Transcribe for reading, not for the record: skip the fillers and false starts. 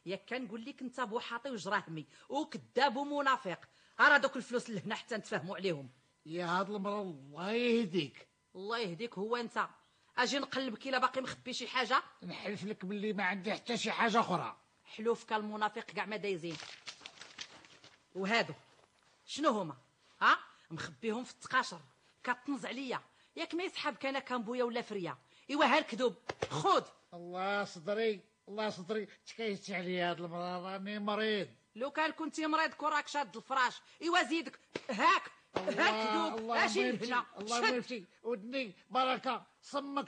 ياك كنقول لك انت بوحاطي وجراهمي وكذاب ومنافق. راه دوك الفلوس اللي هنا حتى نتفاهموا عليهم. يا هاد المرة الله يهديك. الله يهديك. هو انت اجي نقلبك الا باقي مخبي شي حاجه؟ نحلف لك باللي ما عندي حتى شي حاجة أخرى. حلوفك المنافق كاع ما دايزين. وهادو شنو هما؟ ها مخبيهم في التقاشر كطنز عليا. ياك ما يسحبك انا كنبويا ولا فريا. ايوا ها الكذوب خذ. الله صدري الله صدري تكيت عليا هاد المرة راني مريض. لو كان كنتي مريض كراك شاد الفراش. ايوا زيدك هاك. هاك كذوب. الله اجي ما يمشي هنا الله ما يمشي ودني بركة صمك